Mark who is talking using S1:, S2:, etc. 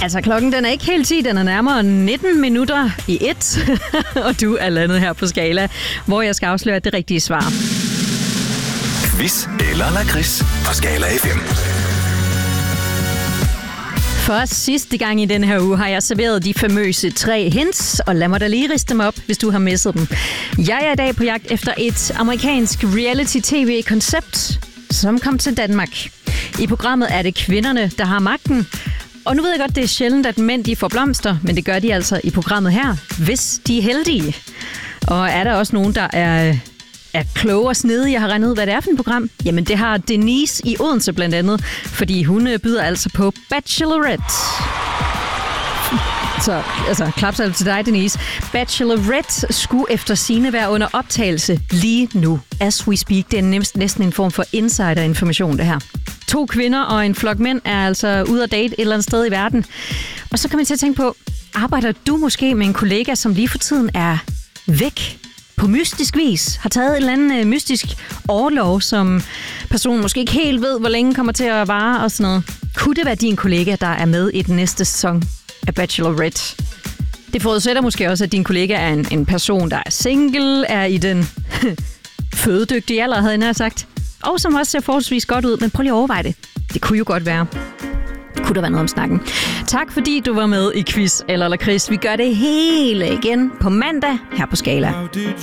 S1: Altså, klokken den er ikke helt 10, den er nærmere 19 minutter i 1. Og du er landet her på Skala, hvor jeg skal afsløre det rigtige svar.
S2: Quiz eller lakrids på Skala FM.
S1: For sidste gang i denne her uge har jeg serveret de famøse 3 hints, og lad mig da lige riste dem op, hvis du har misset dem. Jeg er i dag på jagt efter et amerikansk reality-tv-koncept, som kom til Danmark. I programmet er det kvinderne, der har magten. Og nu ved jeg godt, det er sjældent, at mænd de får blomster, men det gør de altså i programmet her, hvis de er heldige. Og er der også nogen, der er kloge og snedige, jeg har regnet ud, hvad det er for et program? Jamen, det har Denise i Odense blandt andet, fordi hun byder altså på Bachelorette. Så klapsalve til dig, Denise. Bachelorette skulle efter sigende være under optagelse lige nu, as we speak. Det er næsten en form for insider-information, det her. 2 kvinder og en flok mænd er altså ude at date et eller andet sted i verden. Og så kan man til at tænke på, arbejder du måske med en kollega, som lige for tiden er væk på mystisk vis, har taget en eller anden mystisk orlov, som personen måske ikke helt ved, hvor længe kommer til at vare og sådan noget. Kunne det være din kollega, der er med i den næste sæson af Bachelorette? Det forudsætter måske også, at din kollega er en person, der er single, er i den fødedygtige alder, havde jeg nær sagt, og som også ser forholdsvis godt ud, men prøv lige at overveje det. Det kunne jo godt være. Kunne der være noget om snakken. Tak fordi du var med i Quiz eller Lakrids. Vi gør det hele igen på mandag her på Skala.